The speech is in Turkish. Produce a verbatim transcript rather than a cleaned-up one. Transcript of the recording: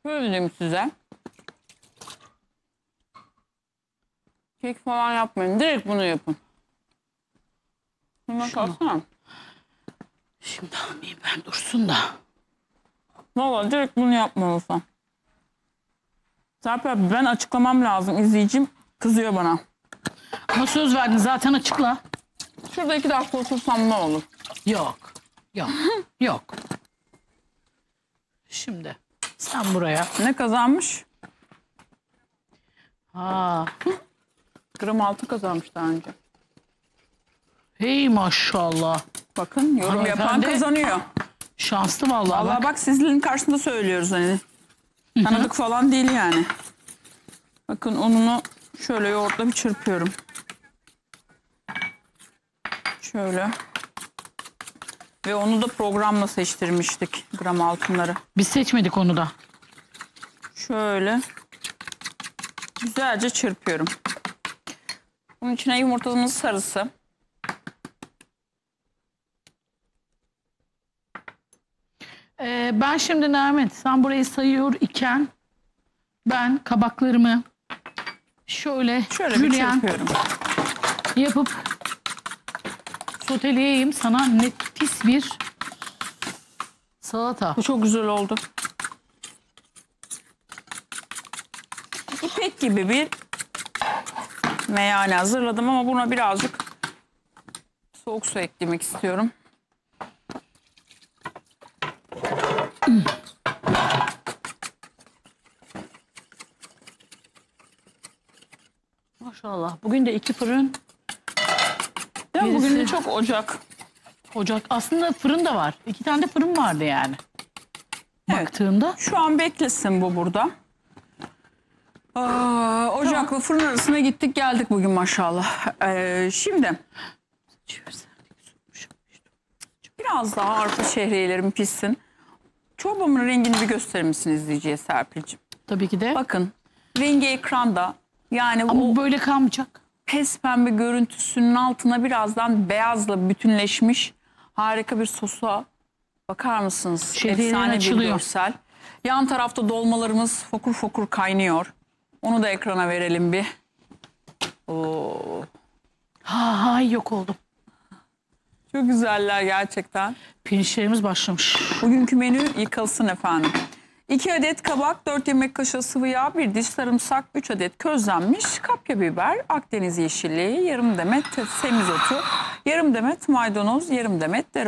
Şöyle diyeyim size. Kek falan yapmayın. Direkt bunu yapın. Şuna kalsana. Şimdi almayayım ben, dursun da. Valla direkt bunu yapmalısın. Serpil abi ben açıklamam lazım. İzleyicim kızıyor bana. Ama söz verdin zaten, açıkla. Şurada iki dakika otursam ne olur? Yok. Yok. Yok. Şimdi sen buraya. Ne kazanmış? Ha. Gram altı kazanmış daha önce. Hey maşallah. Bakın yorum yapan Hanımefendi kazanıyor. Şanslı vallahi. Vallahi bak. bak sizlerin karşısında söylüyoruz hani. Tanıdık falan değil yani. Bakın ununu şöyle yoğurtla bir çırpıyorum. Şöyle. Ve onu da programla seçtirmiştik gram altınları. Biz seçmedik onu da. Şöyle. Güzelce çırpıyorum. Bunun içine yumurtamız sarısı. Ee, ben şimdi Nermin, sen burayı sayıyor iken ben kabaklarımı şöyle, Şöyle bir jülyen çırpıyorum. yapıp soteleyeyim, sana nefis bir salata. Bu çok güzel oldu. İpek gibi bir meyhane hazırladım ama buna birazcık soğuk su eklemek istiyorum. Maşallah. Bugün de iki fırın, Ya Birisi- bugün de çok ocak. ocak. Aslında fırın da var. İki tane de fırın vardı yani. Evet. Baktığında. Şu an beklesin bu burada. Aa, ocakla fırın arasına gittik geldik bugün maşallah. Ee, şimdi biraz daha arpa şehriyelerim pişsin. Çorbamın rengini bir gösterir misin izleyiciye Serpil'ciğim? Tabii ki de. Bakın rengi ekranda, yani Ama o böyle kalmayacak. pes pembe görüntüsünün altına birazdan beyazla bütünleşmiş harika bir sosa bakar mısınız? Şehriyeler Efsane bir açılıyor. görsel. Yan tarafta dolmalarımız fokur fokur kaynıyor. Onu da ekrana verelim bir. Oo. Ha ha, yok oldum. Çok güzeller gerçekten. Pirinçlerimiz başlamış. Bugünkü menü yıkılsın efendim. iki adet kabak, dört yemek kaşığı sıvı yağ, bir diş sarımsak, üç adet közlenmiş kapya biber, Akdeniz yeşilliği, yarım demet semizotu, yarım demet maydanoz, yarım demet dereotu.